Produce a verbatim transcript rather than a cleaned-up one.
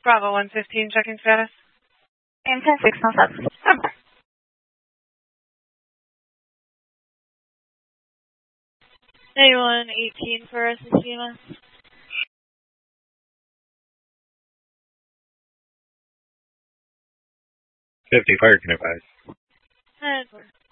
Bravo one fifteen, checking status. And ten six no seven. ninety-one eighteen for S C C M S. fifty, fire can advise. And